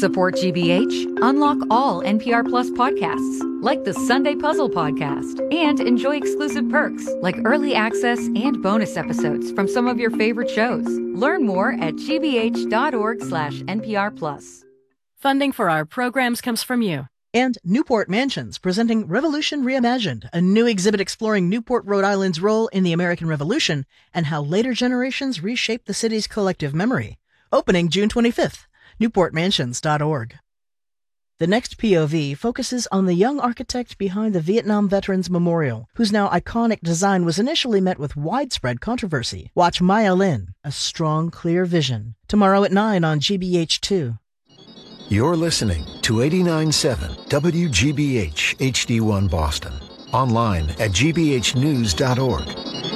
Support GBH, unlock all NPR Plus podcasts, like the Sunday Puzzle podcast, and enjoy exclusive perks like early access and bonus episodes from some of your favorite shows. Learn more at gbh.org/NPR Plus. Funding for our programs comes from you. And Newport Mansions, presenting Revolution Reimagined, a new exhibit exploring Newport, Rhode Island's role in the American Revolution and how later generations reshaped the city's collective memory. Opening June 25th. NewportMansions.org. The next POV focuses on the young architect behind the Vietnam Veterans Memorial, whose now iconic design was initially met with widespread controversy. Watch Maya Lin, A Strong, Clear Vision, tomorrow at 9 on GBH2. You're listening to 89.7 WGBH HD1 Boston. Online at gbhnews.org.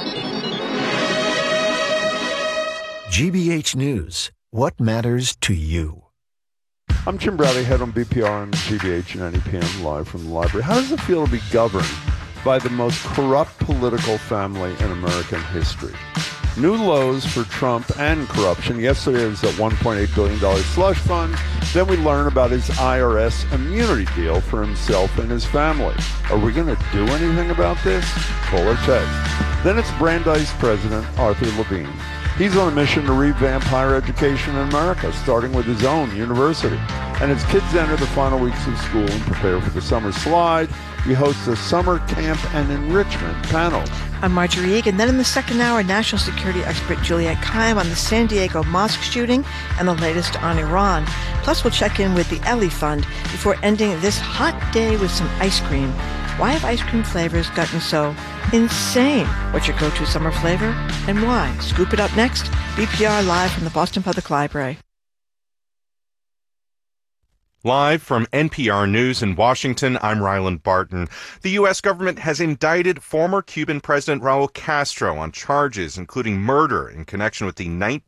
GBH News. What matters to you? I'm Jim Browdy, head on BPR and GBH and NEPM, live from the library. How does it feel to be governed by the most corrupt political family in American history? New lows for Trump and corruption. Yesterday it was a $1.8 billion slush fund. Then we learn about his IRS immunity deal for himself and his family. Are we going to do anything about this? Call or text. Then it's Brandeis President Arthur Levine. He's on a mission to revamp higher education in America, starting with his own university. And as kids enter the final weeks of school and prepare for the summer slide, he hosts a summer camp and enrichment panel. I'm Marjorie Egan. Then in the second hour, national security expert Juliette Kayyem on the San Diego mosque shooting and the latest on Iran. Plus, we'll check in with the Ellie Fund before ending this hot day with some ice cream. Why have ice cream flavors gotten so insane? What's your go-to summer flavor and why? Scoop it up next. BPR live from the Boston Public Library. Live from NPR News in Washington, I'm Ryland Barton. The U.S. government has indicted former Cuban President Raul Castro on charges including murder in connection with the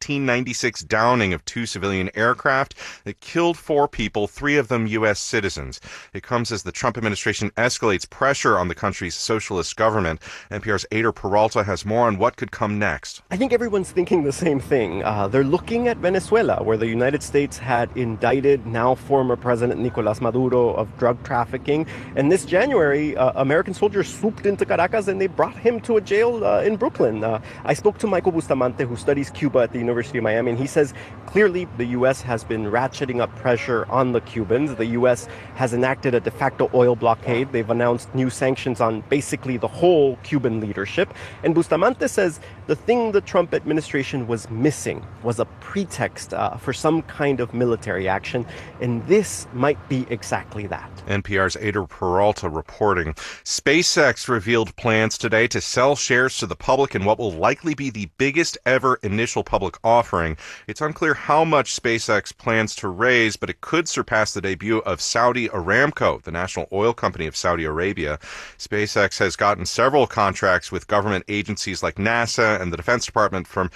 1996 downing of 2 civilian aircraft that killed 4 people, 3 of them U.S. citizens. It comes as the Trump administration escalates pressure on the country's socialist government. NPR's Ader Peralta has more on what could come next. I think everyone's thinking the same thing. They're looking at Venezuela, where the United States had indicted now former President Nicolas Maduro of drug trafficking. And this January, American soldiers swooped into Caracas and they brought him to a jail in Brooklyn. I spoke to Michael Bustamante, who studies Cuba at the University of Miami, and he says clearly the U.S. has been ratcheting up pressure on the Cubans. The U.S. has enacted a de facto oil blockade. They've announced new sanctions on basically the whole Cuban leadership. And Bustamante says the thing the Trump administration was missing was a pretext for some kind of military action. And this might be exactly that. NPR's Ader Peralta reporting. SpaceX revealed plans today to sell shares to the public in what will likely be the biggest ever initial public offering. It's unclear how much SpaceX plans to raise, but it could surpass the debut of Saudi Aramco, the national oil company of Saudi Arabia. SpaceX has gotten several contracts with government agencies like NASA and the Defense Department from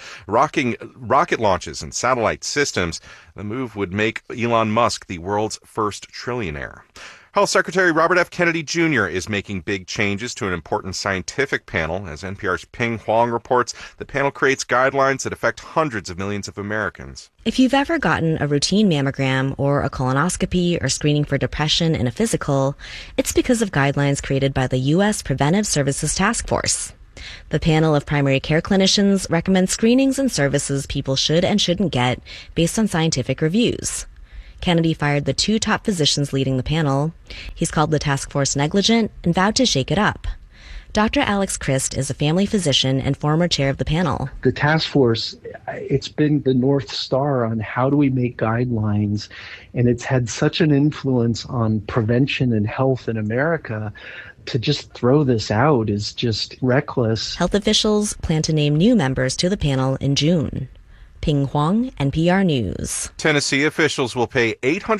rocket launches and satellite systems. The move would make Elon Musk the world's first trillionaire. Health Secretary Robert F. Kennedy Jr. is making big changes to an important scientific panel. As NPR's Ping Huang reports, the panel creates guidelines that affect hundreds of millions of Americans. If you've ever gotten a routine mammogram or a colonoscopy or screening for depression in a physical, it's because of guidelines created by the U.S. Preventive Services Task Force. The panel of primary care clinicians recommends screenings and services people should and shouldn't get based on scientific reviews. Kennedy fired the 2 top physicians leading the panel. He's called the task force negligent and vowed to shake it up. Dr. Alex Christ is a family physician and former chair of the panel. The task force, it's been the North Star on how do we make guidelines, and it's had such an influence on prevention and health in America. To just throw this out is just reckless. Health officials plan to name new members to the panel in June. Ping Huang, NPR News. Tennessee officials will pay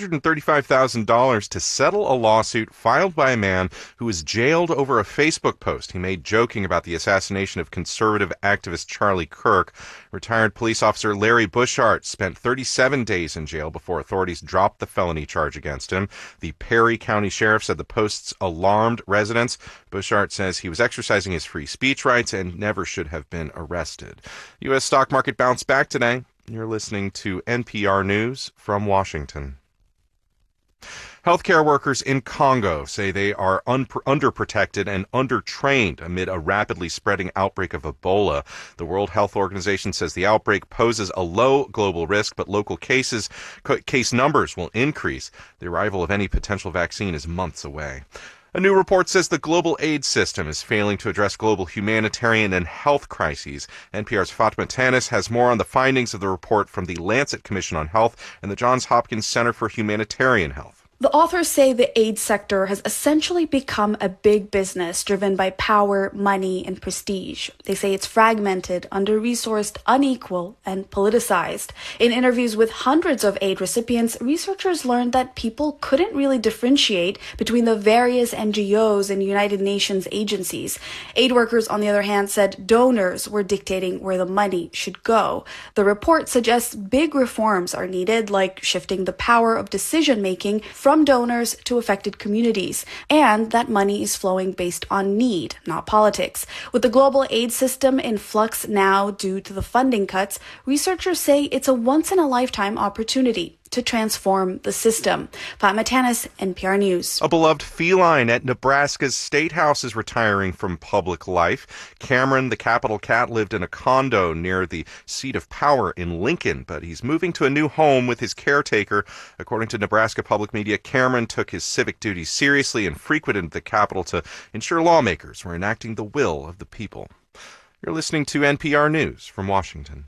$835,000 to settle a lawsuit filed by a man who was jailed over a Facebook post he made joking about the assassination of conservative activist Charlie Kirk. Retired police officer Larry Bushart spent 37 days in jail before authorities dropped the felony charge against him. The Perry County Sheriff said the posts alarmed residents. Bushart says he was exercising his free speech rights and never should have been arrested. U.S. stock market bounced back today. You're listening to NPR News from Washington. Healthcare workers in Congo say they are underprotected and undertrained amid a rapidly spreading outbreak of Ebola. The World Health Organization says the outbreak poses a low global risk, but local case numbers will increase. The arrival of any potential vaccine is months away. A new report says the global aid system is failing to address global humanitarian and health crises. NPR's Fatma Tanis has more on the findings of the report from the Lancet Commission on Health and the Johns Hopkins Center for Humanitarian Health. The authors say the aid sector has essentially become a big business driven by power, money, and prestige. They say it's fragmented, under-resourced, unequal, and politicized. In interviews with hundreds of aid recipients, researchers learned that people couldn't really differentiate between the various NGOs and United Nations agencies. Aid workers, on the other hand, said donors were dictating where the money should go. The report suggests big reforms are needed, like shifting the power of decision-making from donors to affected communities, and that money is flowing based on need, not politics. With the global aid system in flux now due to the funding cuts, researchers say it's a once-in-a-lifetime opportunity to transform the system. Fatma Tanis, NPR News. A beloved feline at Nebraska's State House is retiring from public life. Cameron, the capital cat, lived in a condo near the seat of power in Lincoln, but he's moving to a new home with his caretaker. According to Nebraska Public Media, Cameron took his civic duties seriously and frequented the Capitol to ensure lawmakers were enacting the will of the people. You're listening to NPR News from Washington.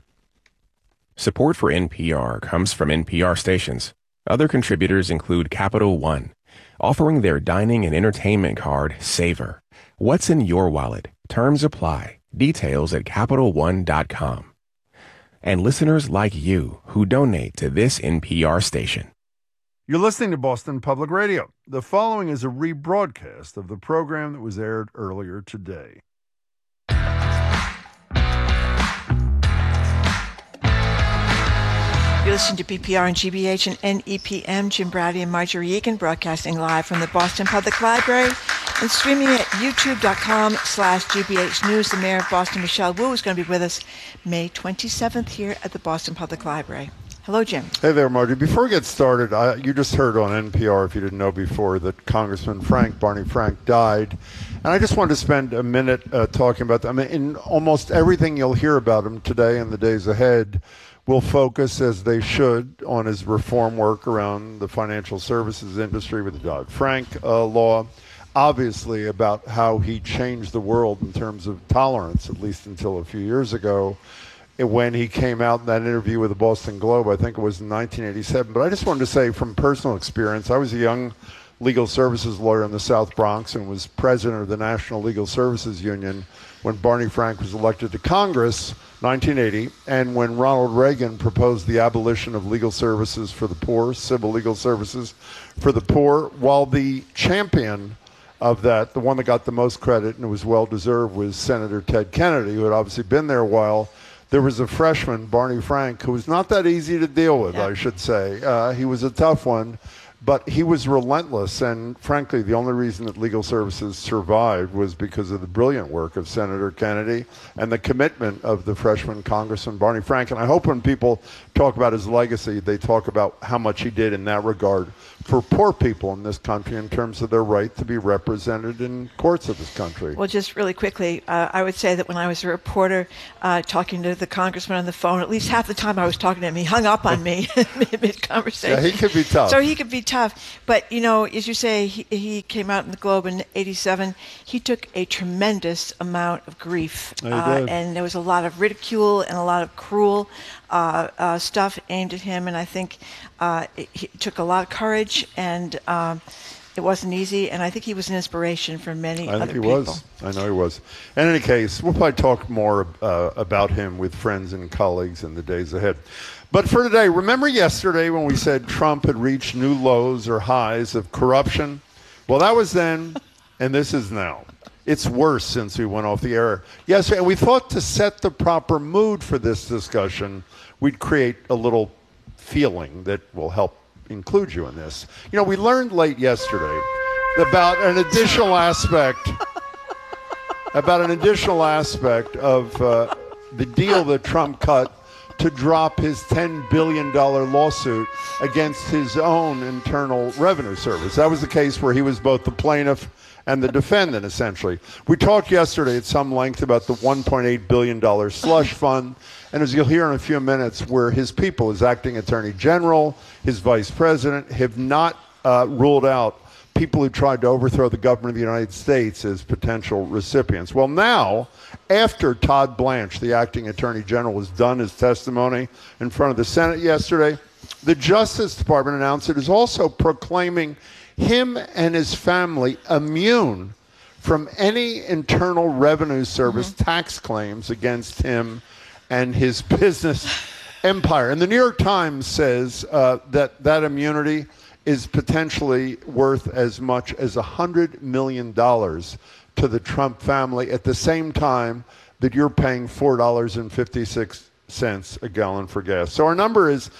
Support for NPR comes from NPR stations. Other contributors include Capital One, offering their dining and entertainment card, Savor. What's in your wallet? Terms apply. Details at CapitalOne.com. And listeners like you who donate to this NPR station. You're listening to Boston Public Radio. The following is a rebroadcast of the program that was aired earlier today. You're listening to BPR and GBH and NEPM. Jim Brady and Marjorie Egan broadcasting live from the Boston Public Library and streaming at youtube.com/GBH News. The mayor of Boston, Michelle Wu, is going to be with us May 27th here at the Boston Public Library. Hello, Jim. Hey there, Marjorie. Before we get started, you just heard on NPR, if you didn't know before, that Congressman Barney Frank died. And I just wanted to spend a minute talking about that. I mean, in almost everything you'll hear about him today and the days ahead will focus, as they should, on his reform work around the financial services industry with the Dodd-Frank law. Obviously, about how he changed the world in terms of tolerance, at least until a few years ago, when he came out in that interview with the Boston Globe. I think it was in 1987. But I just wanted to say, from personal experience, I was a young legal services lawyer in the South Bronx and was president of the National Legal Services Union when Barney Frank was elected to Congress, 1980, and when Ronald Reagan proposed the abolition of legal services for the poor, civil legal services for the poor, while the champion of that, the one that got the most credit and it was well-deserved, was Senator Ted Kennedy, who had obviously been there a while. There was a freshman, Barney Frank, who was not that easy to deal with, I should say. He was a tough one. But he was relentless, and frankly, the only reason that legal services survived was because of the brilliant work of Senator Kennedy and the commitment of the freshman Congressman Barney Frank. And I hope when people talk about his legacy, they talk about how much he did in that regard for poor people in this country in terms of their right to be represented in courts of this country. Well, just really quickly, I would say that when I was a reporter talking to the congressman on the phone, at least half the time I was talking to him, he hung up on me mid-conversation. Yeah, he could be tough. So he could be tough. But, you know, as you say, he came out in the Globe in 87. He took a tremendous amount of grief. And there was a lot of ridicule and a lot of cruel stuff aimed at him. And I think he took a lot of courage, and it wasn't easy. And I think he was an inspiration for many other people. I think he was. I know he was. In any case, we'll probably talk more about him with friends and colleagues in the days ahead. But for today, remember yesterday when we said Trump had reached new lows or highs of corruption? Well, that was then, and this is now. It's worse since we went off the air yesterday. And we thought to set the proper mood for this discussion, we'd create a little feeling that will help include you in this. You know, we learned late yesterday about an additional aspect of the deal that Trump cut to drop his $10 billion lawsuit against his own Internal Revenue Service. That was the case where he was both the plaintiff and the defendant, essentially. We talked yesterday at some length about the $1.8 billion slush fund, and as you'll hear in a few minutes, where his people, his acting attorney general, his vice president, have not ruled out people who tried to overthrow the government of the United States as potential recipients. Well, now, after Todd Blanche, the acting attorney general, was done his testimony in front of the Senate yesterday, the Justice Department announced it is also proclaiming him and his family immune from any Internal Revenue Service tax claims against him and his business empire. And the New York Times says that immunity is potentially worth as much as $100 million to the Trump family at the same time that you're paying $4.56 a gallon for gas. So our number is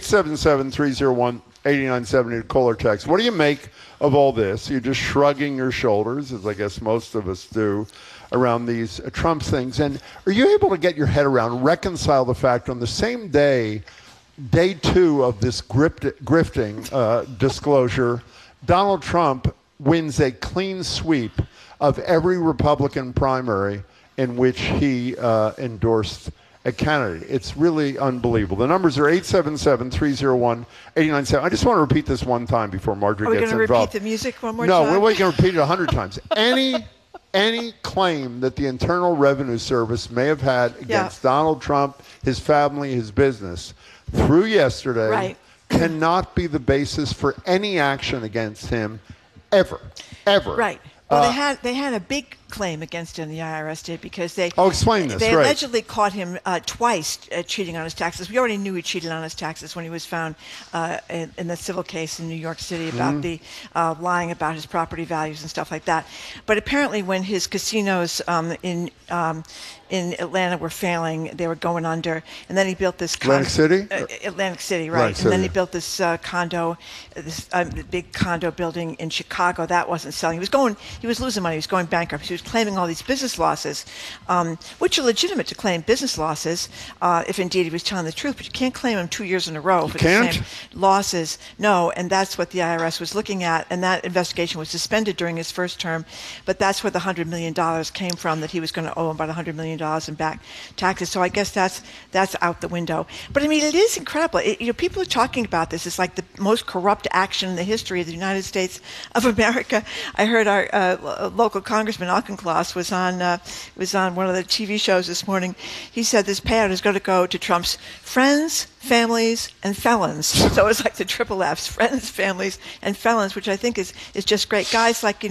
877-301-8970 to call or text. What do you make of all this? You're just shrugging your shoulders, as I guess most of us do, around these Trump things. And are you able to get your head around, reconcile the fact on the same day, day two of this grifting disclosure, Donald Trump wins a clean sweep of every Republican primary in which he endorsed a candidate? It's really unbelievable. The numbers are 877-301-8970. I just want to repeat this one time before Marjorie gets involved. Are we going to repeat the music one more time? No, we're going to repeat it 100 times. Any claim that the Internal Revenue Service may have had against Donald Trump, his family, his business, through yesterday cannot be the basis for any action against him ever. Right. Well, they had a big claim against him, the IRS did, because they explain this. They allegedly caught him twice cheating on his taxes. We already knew he cheated on his taxes when he was found in the civil case in New York City about the lying about his property values and stuff like that. But apparently, when his casinos in Atlanta were failing, they were going under, and then he built this Atlantic City, right? And then he built this condo, this big condo building in Chicago that wasn't selling. He was losing money. He was going bankrupt. He was claiming all these business losses, which are legitimate to claim business losses if indeed he was telling the truth. But you can't claim them 2 years in a row for the same losses. No, and that's what the IRS was looking at, and that investigation was suspended during his first term. But that's where the $100 million came from, that he was going to owe about $100 million in back taxes. So I guess that's out the window. But I mean, it is incredible. People are talking about this. It's like the most corrupt action in the history of the United States of America. I heard our local congressman Auchincloss was on one of the TV shows this morning. He said this payout is going to go to Trump's friends, families, and felons. So it's like the triple Fs: friends, families, and felons, which I think is just great. Guys like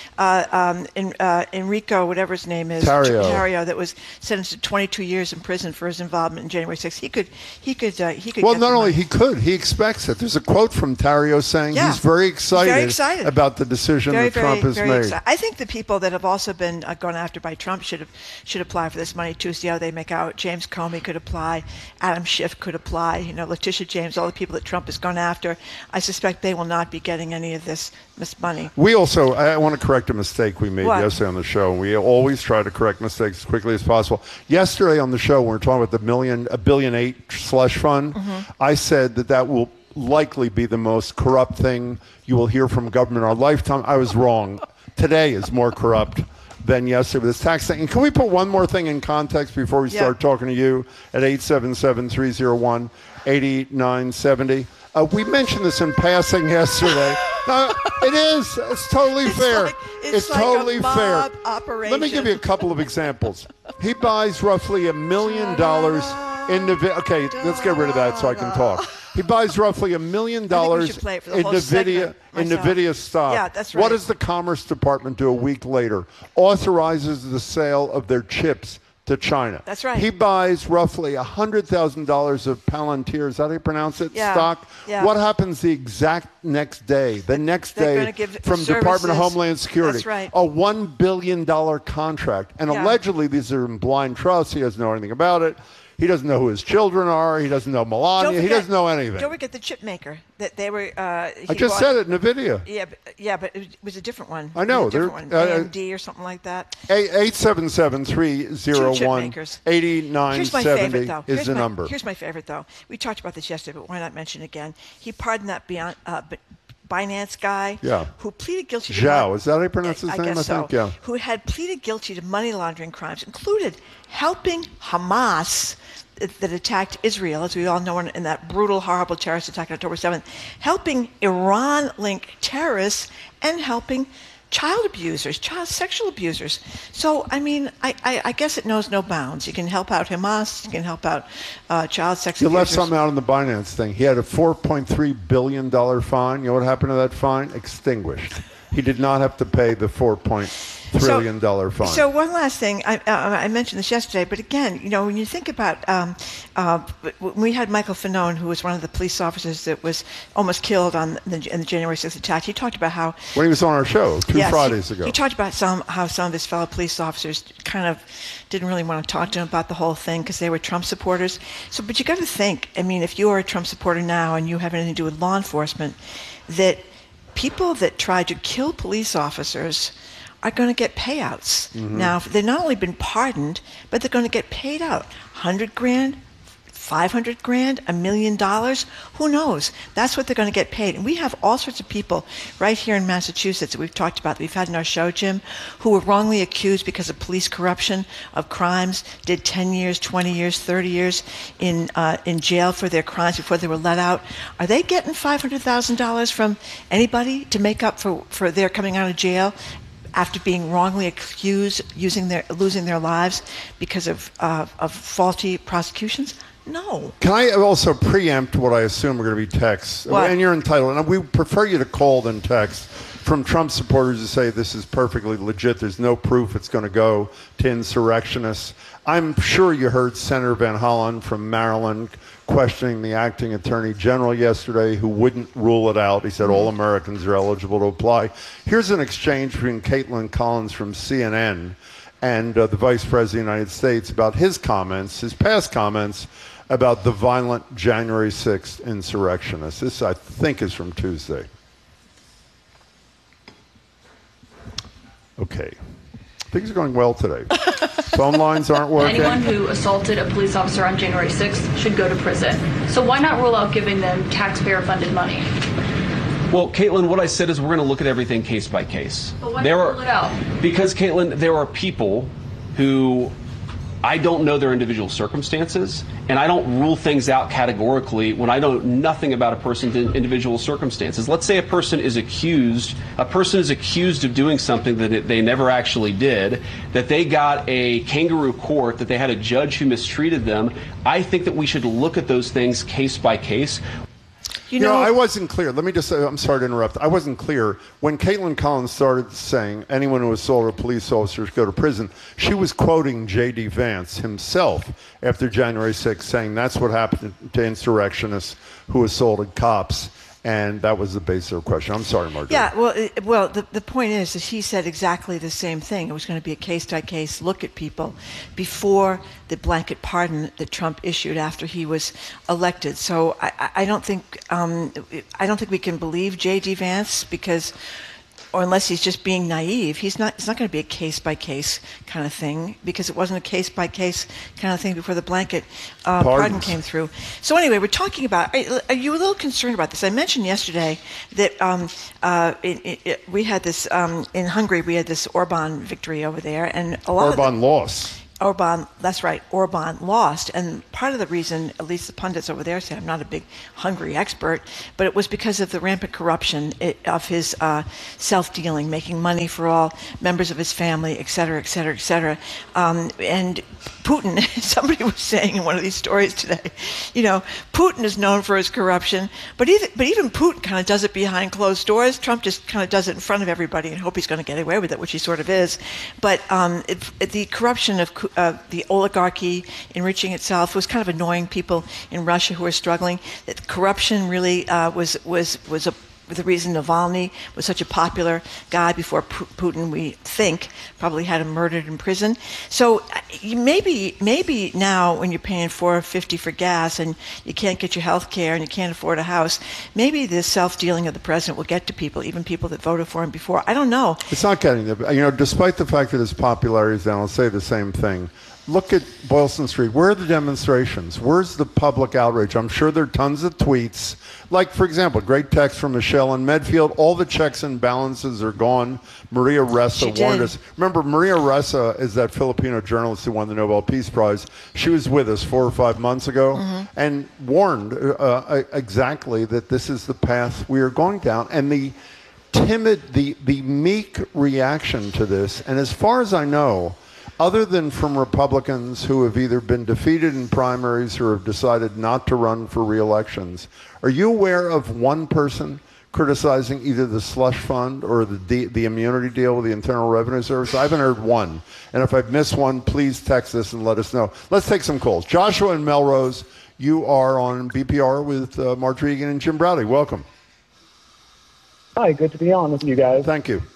Enrico, whatever his name is, Tarrio, that was sentenced to 22 years in prison for his involvement in January 6th. He could. Well, not only he could, he expects it. There's a quote from Tarrio saying he's very excited about the decision that Trump has made. I think the people that have also been gone after by Trump should apply for this money too. See how they make out. James Comey could apply. Adam Schiff could apply. Letitia James, all the people that Trump has gone after. I suspect they will not be getting any of this money. I want to correct a mistake we made yesterday on the show. We always try to correct mistakes as quickly as possible. Yesterday on the show, when we were talking about the $1.8 billion slush fund, I said that will likely be the most corrupt thing you will hear from government in our lifetime. I was wrong. Today is more corrupt than yesterday with this tax thing. And can we put one more thing in context before we start talking to you at 877-301-8970? We mentioned this in passing yesterday. No, it is. It's totally fair. It's like totally a mob fair. Operation. Let me give you a couple of examples. He buys roughly $1 million in okay, let's get rid of that so I can talk. He buys roughly $1 million in NVIDIA stock. Yeah, that's right. What does the Commerce Department do a week later? Authorizes the sale of their chips to China. That's right. He buys roughly $100,000 of Palantir, is that how you pronounce it, stock? Yeah. What happens the exact next day? The next day from Department of Homeland Security. That's right. A $1 billion contract. And allegedly these are in blind trust. He doesn't know anything about it. He doesn't know who his children are. He doesn't know Melania. He doesn't know anything. Don't forget the chip maker that they were. I just said it in the video. Yeah, but it was a different one. I know. They're AMD or something like that. 877-301-8970 is the number. Here's my favorite, though. We talked about this yesterday, but why not mention it again? He pardoned that Binance guy who pleaded guilty to Zhao, is that how you pronounce his name? I think, so. Who had pleaded guilty to money laundering crimes, included helping Hamas that attacked Israel, as we all know, in that brutal, horrible terrorist attack on October 7th, helping Iran-linked terrorists, and helping child abusers, child sexual abusers. So, I mean, I guess it knows no bounds. You can help out Hamas. You can help out child sex abusers. You left something out on the Binance thing. He had a $4.3 billion fine. You know what happened to that fine? Extinguished. He did not have to pay the $4.3 trillion fine. So one last thing. I mentioned this yesterday, but again, you know, when you think about we had Michael Fanone, who was one of the police officers that was almost killed in the January 6th attack. He talked about how when he was on our show two Fridays ago. He talked about how some of his fellow police officers kind of didn't really want to talk to him about the whole thing because they were Trump supporters. So, but you got to think. I mean, if you are a Trump supporter now and you have anything to do with law enforcement, that people that tried to kill police officers are going to get payouts. Mm-hmm. Now, they've not only been pardoned, but they're going to get paid out. $100,000, $500,000, $1 million. Who knows? That's what they're going to get paid. And we have all sorts of people right here in Massachusetts that we've talked about, that we've had in our show, Jim, who were wrongly accused because of police corruption of crimes, did 10 years, 20 years, 30 years in jail for their crimes before they were let out. Are they getting $500,000 from anybody to make up for their coming out of jail after being wrongly accused, losing their lives because of faulty prosecutions? No. Can I also preempt what I assume are going to be texts? What? And you're entitled. And we prefer you to call than text from Trump supporters to say this is perfectly legit. There's no proof it's going to go to insurrectionists. I'm sure you heard Senator Van Hollen from Maryland questioning the acting attorney general yesterday, who wouldn't rule it out. He said all Americans are eligible to apply. Here's an exchange between Caitlin Collins from CNN and the Vice President of the United States about his comments, his past comments, about the violent January 6th insurrectionists. This, I think, is from Tuesday. Okay. Things are going well today. Phone lines aren't working. Anyone who assaulted a police officer on January 6th should go to prison. So why not rule out giving them taxpayer-funded money? Well, Caitlin, what I said is we're going to look at everything case by case. But why not rule it out? Because, Caitlin, there are people who I don't know their individual circumstances, and I don't rule things out categorically when I know nothing about a person's individual circumstances. Let's say a person is accused of doing something that they never actually did, that they got a kangaroo court, that they had a judge who mistreated them. I think that we should look at those things case by case. You know, I wasn't clear. Let me just say, I'm sorry to interrupt. I wasn't clear. When Caitlin Collins started saying anyone who assaulted police officers go to prison, she was quoting J.D. Vance himself after January 6th, saying that's what happened to insurrectionists who assaulted cops. And that was the basis of the question. I'm sorry, Margaret. Yeah, well, the point is that he said exactly the same thing. It was going to be a case-by-case look at people before the blanket pardon that Trump issued after he was elected. So I don't think we can believe J.D. Vance because, or unless he's just being naive, it's not going to be a case-by-case kind of thing because it wasn't a case-by-case kind of thing before the blanket pardon came through. So anyway, we're talking about, are you a little concerned about this? I mentioned yesterday that we had this, in Hungary, we had this Orban victory over there. And a lot Orban lost. Orban, that's right, Orban lost. And part of the reason, at least the pundits over there say, I'm not a big Hungary expert, but it was because of the rampant corruption of his self-dealing, making money for all members of his family, et cetera, et cetera, et cetera. And Putin, somebody was saying in one of these stories today, you know, Putin is known for his corruption, but even Putin kind of does it behind closed doors. Trump just kind of does it in front of everybody and hope he's going to get away with it, which he sort of is. But the corruption of the oligarchy enriching itself was kind of annoying people in Russia who are struggling. That corruption really was a the reason Navalny was such a popular guy before Putin, we think, probably had him murdered in prison. So maybe now when you're paying $4.50 for gas and you can't get your health care and you can't afford a house, maybe this self-dealing of the president will get to people, even people that voted for him before. I don't know. It's not getting there. Despite the fact that his popularity is down, I'll say the same thing. Look at Boylston Street. Where are the demonstrations? Where's the public outrage? I'm sure there are tons of tweets. Like, for example, great text from Michelle in Medfield. All the checks and balances are gone. Maria Ressa warned us. Remember, Maria Ressa is that Filipino journalist who won the Nobel Peace Prize. She was with us 4 or 5 months ago and warned exactly that this is the path we are going down. And the meek reaction to this, and as far as I know, other than from Republicans who have either been defeated in primaries or have decided not to run for re-elections, are you aware of one person criticizing either the slush fund or the immunity deal with the Internal Revenue Service? I haven't heard one. And if I've missed one, please text us and let us know. Let's take some calls. Joshua in Melrose, you are on BPR with Margery Egan and Jim Braude. Welcome. Hi, good to be on with you guys. Thank you.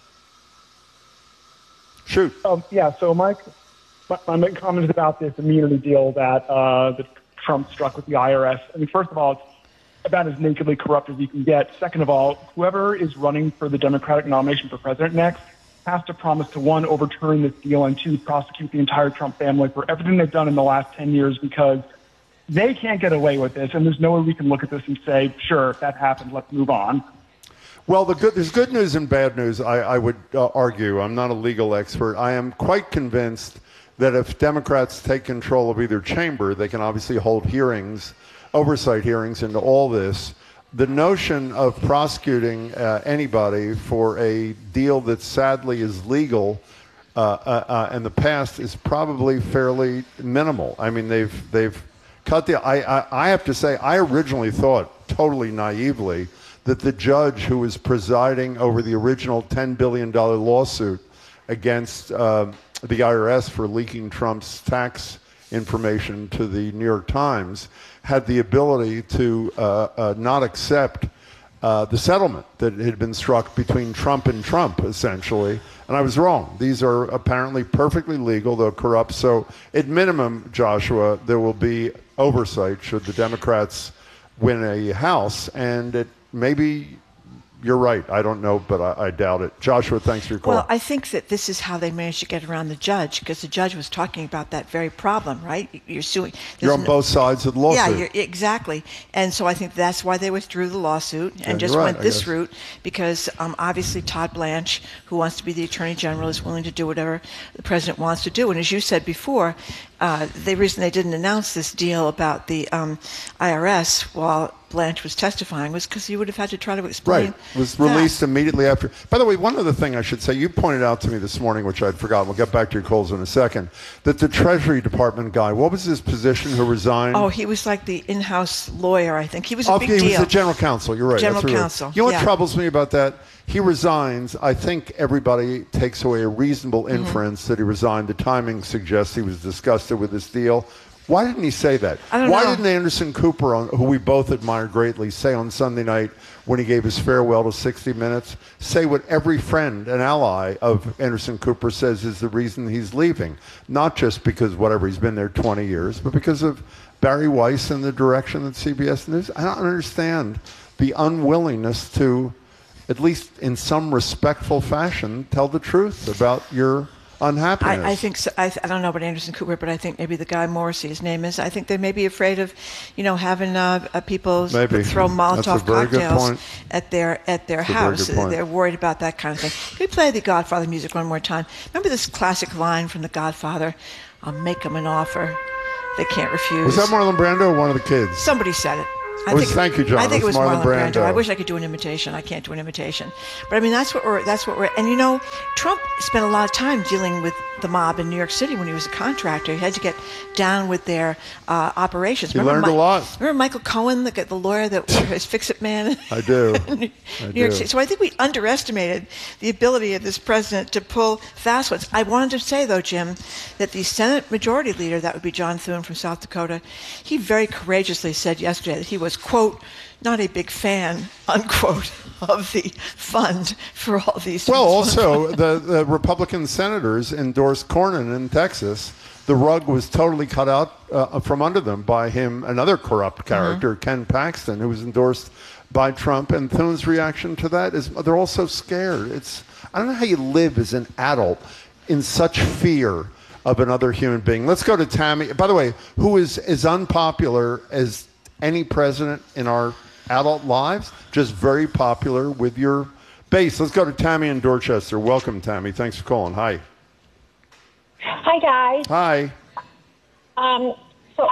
Shoot. So my main comment is about this immunity deal that Trump struck with the IRS. I mean, first of all, it's about as nakedly corrupt as you can get. Second of all, whoever is running for the Democratic nomination for president next has to promise to, one, overturn this deal, and two, prosecute the entire Trump family for everything they've done in the last 10 years, because they can't get away with this, and there's no way we can look at this and say, sure, that happened, let's move on. Well, there's good news and bad news, I would argue. I'm not a legal expert. I am quite convinced that if Democrats take control of either chamber, they can obviously hold hearings, oversight hearings into all this. The notion of prosecuting anybody for a deal that sadly is legal in the past is probably fairly minimal. I mean, they've cut the... I have to say, I originally thought, totally naively, that the judge who was presiding over the original $10 billion lawsuit against the IRS for leaking Trump's tax information to the New York Times had the ability to not accept the settlement that had been struck between Trump and Trump, essentially. And I was wrong. These are apparently perfectly legal, though corrupt. So at minimum, Joshua, there will be oversight should the Democrats win a House, and maybe you're right. I don't know, but I doubt it. Joshua, thanks for your call. Well, I think that this is how they managed to get around the judge, because the judge was talking about that very problem, right? You're suing. You're on both sides of the lawsuit. Yeah, exactly. And so I think that's why they withdrew the lawsuit and just went this route, because obviously Todd Blanche, who wants to be the Attorney General, is willing to do whatever the president wants to do. And as you said before, the reason they didn't announce this deal about the IRS while Blanche was testifying was because he would have had to try to explain. Right. It was released immediately after. By the way, one other thing I should say, you pointed out to me this morning, which I'd forgotten, we'll get back to your calls in a second, that the Treasury Department guy, what was his position, who resigned? Oh, he was like the in-house lawyer, I think. He was a big deal. He was the general counsel, you're right. General counsel. You know what troubles me about that? He resigns. I think everybody takes away a reasonable inference that he resigned. The timing suggests he was disgusted with this deal. Why didn't he say that? Why didn't Anderson Cooper, who we both admire greatly, say on Sunday night when he gave his farewell to 60 Minutes, say what every friend and ally of Anderson Cooper says is the reason he's leaving? Not just because whatever, he's been there 20 years, but because of Barry Weiss and the direction that CBS News. I don't understand the unwillingness to, at least in some respectful fashion, tell the truth about your unhappiness. I think so. I don't know about Anderson Cooper, but I think maybe the guy Morrissey, his name is. I think they may be afraid of, having people throw Molotov cocktails at their house. They're worried about that kind of thing. Can we play the Godfather music one more time? Remember this classic line from The Godfather? I'll make them an offer they can't refuse. Was that Marlon Brando or one of the kids? Somebody said it. Thank you, John. I think it was Marlon Brando. I wish I could do an imitation. I can't do an imitation. But I mean, that's what we're, and Trump spent a lot of time dealing with the mob in New York City when he was a contractor. He had to get down with their operations. He learned a lot. Remember Michael Cohen, the lawyer that was Fix-It Man? I do. New York City. So I think we underestimated the ability of this president to pull fast ones. I wanted to say, though, Jim, that the Senate Majority Leader, that would be John Thune from South Dakota, he very courageously said yesterday that he would was, quote, not a big fan, unquote, of the fund for all these. Well, also, the Republican senators endorsed Cornyn in Texas. The rug was totally cut out from under them by him, another corrupt character, Ken Paxton, who was endorsed by Trump. And Thune's reaction to that is they're all so scared. I don't know how you live as an adult in such fear of another human being. Let's go to Tammy, by the way, who is as unpopular as any president in our adult lives, just very popular with your base. Let's go to Tammy in Dorchester. Welcome, Tammy. Thanks for calling. Hi. Hi, guys. Hi. So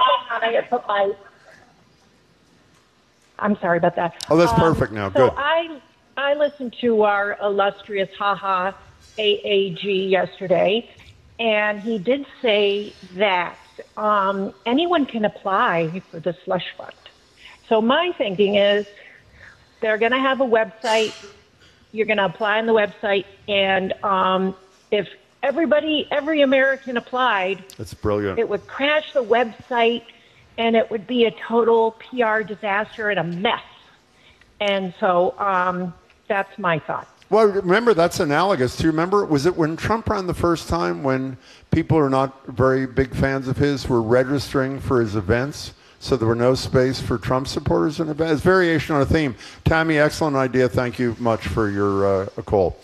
I'm sorry about that. Oh, that's perfect now. Good. So I listened to our illustrious AAG yesterday, and he did say that anyone can apply for the slush fund. So my thinking is they're going to have a website. You're going to apply on the website, and if every American applied, that's brilliant. It would crash the website, and it would be a total PR disaster and a mess. And so that's my thought. Well, remember, that's analogous. Do you remember, was it when Trump ran the first time, when people who are not very big fans of his were registering for his events, so there were no space for Trump supporters in events? It's variation on a theme. Tammy, excellent idea. Thank you much for your call.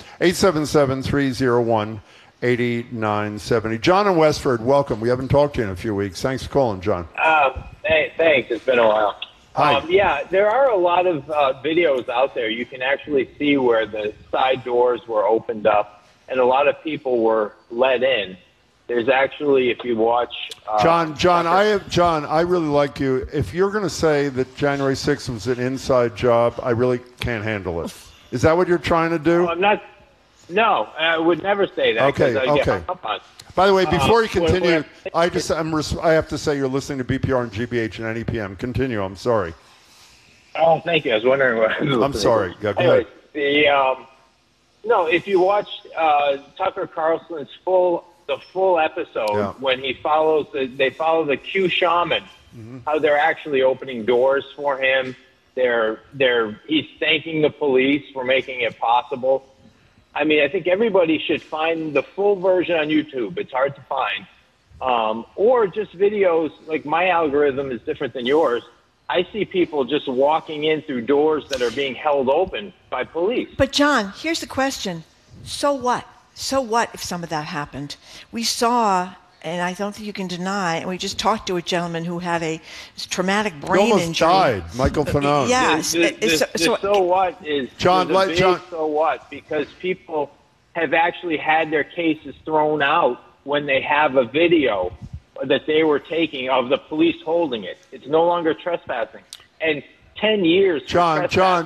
877-301-8970. John in Westford, welcome. We haven't talked to you in a few weeks. Thanks for calling, John. Hey, thanks. It's been a while. Hi. Yeah, there are a lot of videos out there. You can actually see where the side doors were opened up and a lot of people were let in. There's actually, if you watch... John, I really like you. If you're going to say that January 6th was an inside job, I really can't handle it. Is that what you're trying to do? I'm not... No, I would never say that. Okay. Get hung up on. By the way, before you continue, I have to say you're listening to BPR and GBH and NEPM. Continue. I'm sorry. Oh, thank you. I was wondering what. I'm sorry. Go Anyways, ahead. If you watch Tucker Carlson's full episode when they follow the Q shaman, how they're actually opening doors for him. He's thanking the police for making it possible. I mean, I think everybody should find the full version on YouTube. It's hard to find. Or just videos, like my algorithm is different than yours. I see people just walking in through doors that are being held open by police. But, John, here's the question. So what? So what if some of that happened? We saw, and I don't think you can deny, and we just talked to a gentleman who had a traumatic brain injury. He almost died, Michael Fanone. Yes. So what is John? So what? Because people have actually had their cases thrown out when they have a video that they were taking of the police holding it. It's no longer trespassing. And 10 years. John,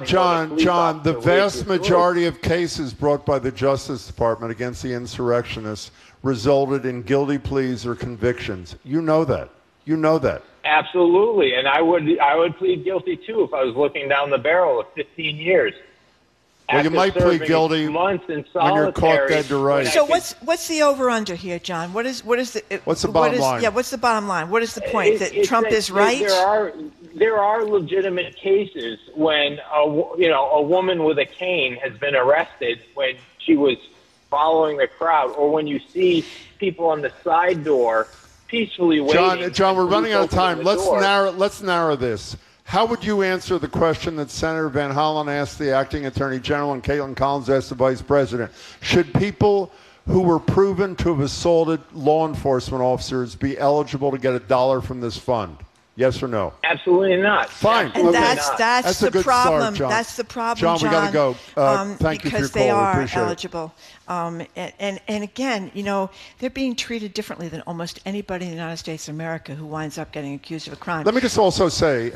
the vast majority of cases brought by the Justice Department against the insurrectionists resulted in guilty pleas or convictions. You know that. Absolutely. And I would plead guilty too if I was looking down the barrel of 15 years. Well, you might plead guilty months in when you're caught dead to rights. So what's the over/under here, John? What's the bottom line? Yeah, what's the bottom line? What is the point? That Trump is right? There are legitimate cases when a woman with a cane has been arrested when she was following the crowd, or when you see people on the side door peacefully waiting. John, we're running out of time. Let's narrow this. How would you answer the question that Senator Van Hollen asked the acting attorney general and Caitlin Collins asked the vice president? Should people who were proven to have assaulted law enforcement officers be eligible to get $1 from this fund? Yes or no? Absolutely not. Fine. And okay. that's the problem. Start, that's the problem, John. We got to go. Thank you for your call. Because they are appreciate eligible. And again, they're being treated differently than almost anybody in the United States of America who winds up getting accused of a crime. Let me just also say,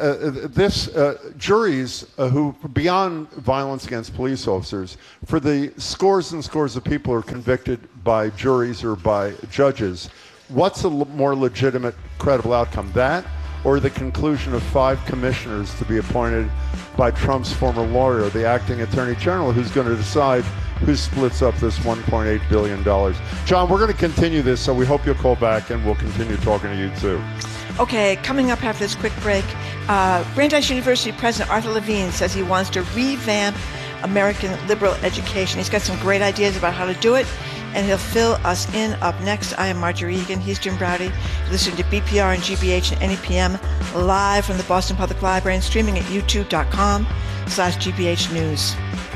juries who, beyond violence against police officers, for the scores and scores of people who are convicted by juries or by judges, what's a more legitimate, credible outcome? That, or the conclusion of 5 commissioners to be appointed by Trump's former lawyer, the acting attorney general, who's going to decide who splits up this $1.8 billion. John, we're going to continue this, so we hope you'll call back, and we'll continue talking to you, too. Okay, coming up after this quick break, Brandeis University President Arthur Levine says he wants to revamp American liberal education. He's got some great ideas about how to do it, and he'll fill us in. Up next, I am Marjorie Egan. He's Jim Braude. You're listening to BPR and GBH and NEPM live from the Boston Public Library and streaming at youtube.com/GBH News.